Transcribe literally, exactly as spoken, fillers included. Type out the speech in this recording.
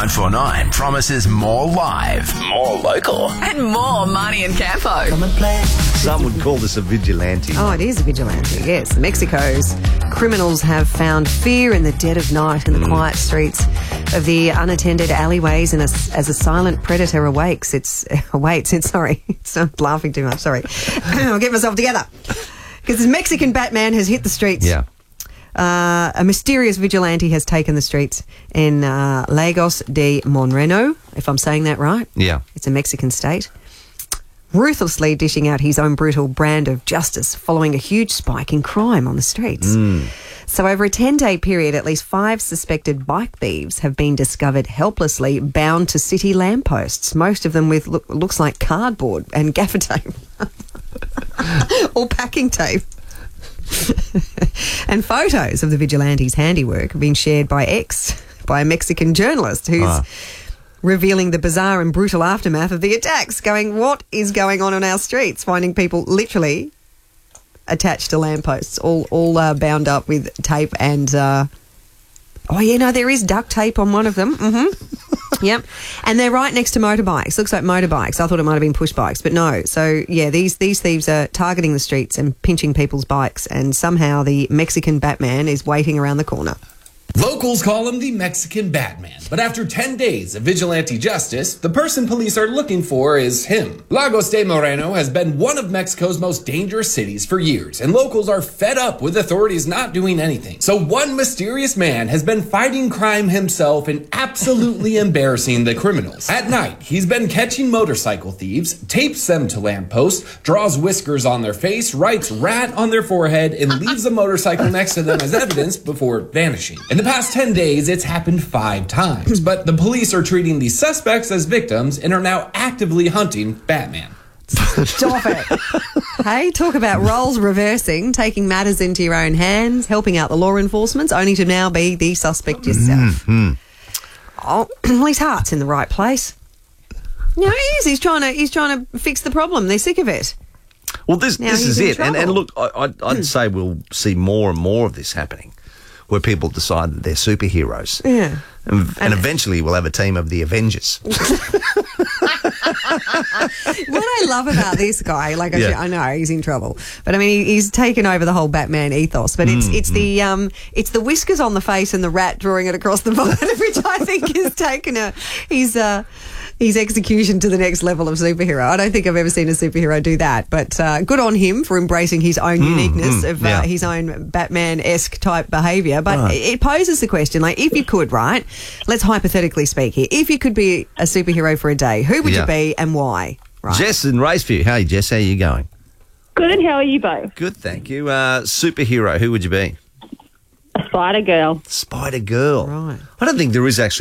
nine four nine promises more live, more local, And more Marnie and Campo. Some would call this a vigilante. Oh, it is a vigilante, yes. Mexico's criminals have found fear in the dead of night in the quiet streets of the unattended alleyways, and as, as a silent predator awakes, it's awaits. It's sorry, it's, I'm laughing too much. Sorry, I'll get myself together. Because this Mexican Batman has hit the streets. Yeah. Uh, a mysterious vigilante has taken the streets in uh, Lagos de Moreno, if I'm saying that right. Yeah. It's a Mexican state. Ruthlessly dishing out his own brutal brand of justice following a huge spike in crime on the streets. Mm. So over a ten-day period, at least five suspected bike thieves have been discovered helplessly bound to city lampposts, most of them with look, looks like cardboard and gaffer tape or packing tape. And photos of the vigilante's handiwork have been shared by X, by a Mexican journalist who's Ah. revealing the bizarre and brutal aftermath of the attacks, going, what is going on on our streets? Finding people literally attached to lampposts, all all uh, bound up with tape and... Uh, oh, yeah, no, there is duct tape on one of them. Mm-hmm. Yep. And they're right next to motorbikes. Looks like motorbikes. I thought it might have been push bikes, but no. So, yeah, these, these thieves are targeting the streets and pinching people's bikes, and somehow the Mexican Batman is waiting around the corner. Locals call him the Mexican Batman, but after ten days of vigilante justice, the person police are looking for is him. Lagos de Moreno has been one of Mexico's most dangerous cities for years, and locals are fed up with authorities not doing anything. So one mysterious man has been fighting crime himself and absolutely embarrassing the criminals. At night, he's been catching motorcycle thieves, tapes them to lampposts, draws whiskers on their face, writes rat on their forehead, and leaves a motorcycle next to them as evidence before vanishing. In the past ten days, it's happened five times, but the police are treating the suspects as victims and are now actively hunting Batman. Stop it. Hey, talk about roles reversing, taking matters into your own hands, helping out the law enforcement, only to now be the suspect yourself. Mm-hmm. Oh, well, his heart's in the right place. No, he is. He's trying to. He's trying to fix the problem. They're sick of it. Well, this Now this he's is in it. And, and trouble. look, I, I'd, I'd say we'll see more and more of this happening, where people decide that they're superheroes. Yeah. And, and eventually we'll have a team of the Avengers. What I love about this guy, like I, Yeah. should- I know he's in trouble, but I mean he, he's taken over the whole Batman ethos. But it's Mm, it's the um it's the whiskers on the face and the rat drawing it across the body, which I think has taken a his uh his execution to the next level of superhero. I don't think I've ever seen a superhero do that, but uh, good on him for embracing his own uniqueness mm, of yeah. uh, his own Batman-esque type behaviour. But Right. it, it poses the question, like, if you could, right? Let's hypothetically speak here. If you could be a superhero for a day, who would Yeah. you be and why? Right. Jess in Raceview. Hey, Jess, how are you going? Good, how are you both? Good, thank you. Uh, superhero, who would you be? A spider girl. Spider Girl. Right. I don't think there is actually